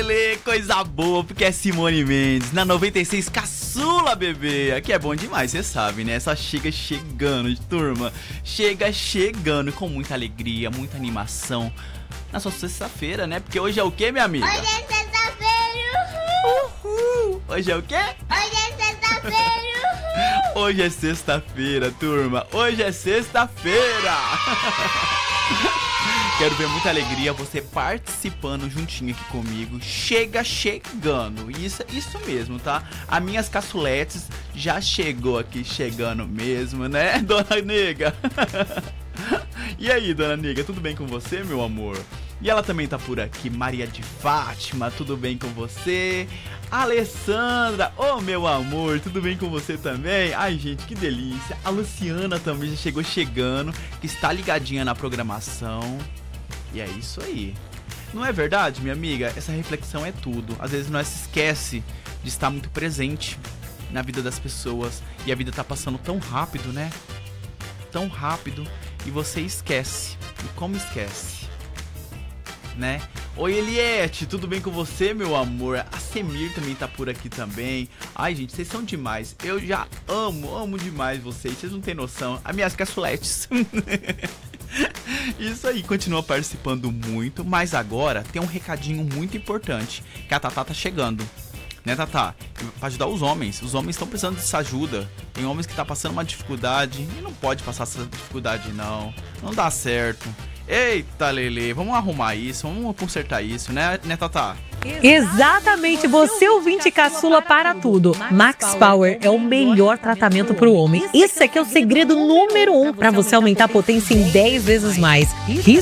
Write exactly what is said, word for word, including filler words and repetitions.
Lelê, coisa boa, porque é Simone Mendes, na noventa e seis, caçula, bebê. Aqui é bom demais, você sabe, né? Só chega chegando, turma. Chega chegando com muita alegria, muita animação. Na sua sexta-feira, né? Porque hoje é o quê, minha amiga? Hoje é sexta-feira, uhul. Uhul. Hoje é o quê? Hoje é sexta-feira, uhul. Hoje é sexta-feira, turma. Hoje é sexta-feira. Quero ver muita alegria você participando juntinho aqui comigo. Chega chegando. Isso, isso mesmo, tá? As minhas caçuletes já chegou aqui chegando mesmo, né, dona Nega? E aí, dona Nega, tudo bem com você, meu amor? E ela também tá por aqui, Maria de Fátima, tudo bem com você? Alessandra, ô oh, meu amor, tudo bem com você também? Ai, gente, que delícia. A Luciana também já chegou chegando, que está ligadinha na programação. E é isso aí. Não é verdade, minha amiga? Essa reflexão é tudo. Às vezes nós se esquece de estar muito presente na vida das pessoas. E a vida tá passando tão rápido, né? Tão rápido. E você esquece. E como esquece? Né? Oi, Eliette, tudo bem com você, meu amor? A Semir também tá por aqui também. Ai, gente, vocês são demais. Eu já amo, amo demais vocês. Vocês não têm noção. As minhas caçuletes. Isso aí, continua participando muito. Mas agora tem um recadinho muito importante, que a Tatá tá chegando. Né, Tatá? Pra ajudar os homens. Os homens estão precisando dessa ajuda. Tem homens que tá passando uma dificuldade. E não pode passar essa dificuldade, não. Não dá certo. Eita, Lelê, vamos arrumar isso, vamos consertar isso, né, né, Tatá? Exatamente, você ouvinte caçula para tudo. Max Power é o melhor tratamento para o homem. Esse aqui é o segredo número um para você aumentar a potência em dez vezes mais.